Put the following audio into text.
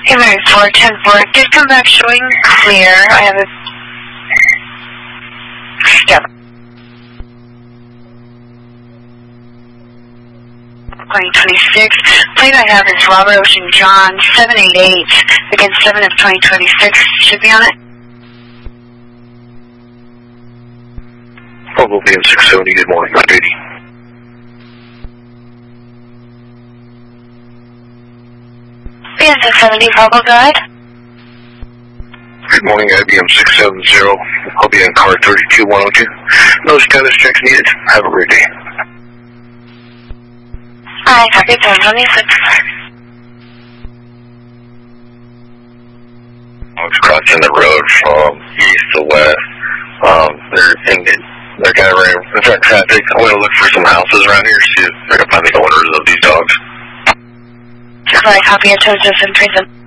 Hey, 410-4. Did come back showing clear. I have a... Yep. Going 26. Plate I have is Robert Ocean John 788 against 7 of 2026. Should be on it. Probably in 670. Good morning, 980. IBM 670, Bravo Guide. Good morning, IBM 670. I'll be in car 32102. No status checks needed. Have a great day. Alright, copy 1026. I was crossing the road from east to west. They're kind of in front of traffic. I'm going to look for some houses around here, see if I can find the owners of these dogs. Alright, copy at Joseph in prison.